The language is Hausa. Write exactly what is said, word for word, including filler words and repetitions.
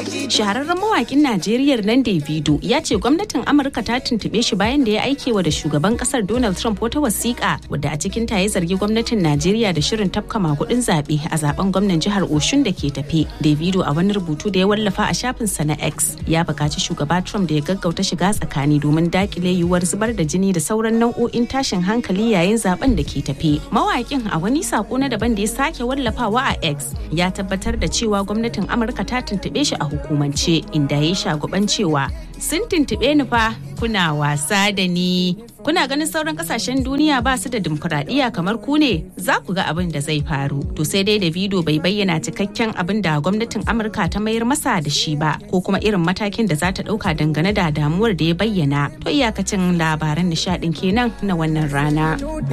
Shahararren mawakin Najeriya nan Davido ya ce gwamnatin Amurka ta tuntube shi bayan da ya aikewa da shugaban kasar Donald Trump wata wasiƙa wadda a cikin ta ya zargi gwamnatin Najeriya da shirin tafka makudin zaɓe a zaben gwamnan jihar Oshun da ke tafe. Davido a wani rubutu da ya wallafa a shafinsa na X ya buƙaci shugaba Trump da ya gaggauta shiga tsakani domin dakile yiwuwar zubar da jini da sauran nau'o'in tashin hankali yayin zaben da ke tafe. Mawakin a wani sako na daban da ya sake wallafawa a X ya tabbatar da cewa gwamnatin Amurka ta tuntube shi a hukumance inda ya shaguban cewa sun tuntube ni fa kuna wasa da ni. Kuna ganin sauran kasashen duniya ba su da dimokuraɗiyya kamar ku ne? Za ku ga abin da zai faru. To sai dai Davido bai bayyana cikakken abin da gwamnatin Amurka ta mayar masa da shi ba ko kuma irin matakin da za ta ɗauka dangane da damuwar da ya bayyana. To iyakacin labaran nishaɗin kenan na wannan rana.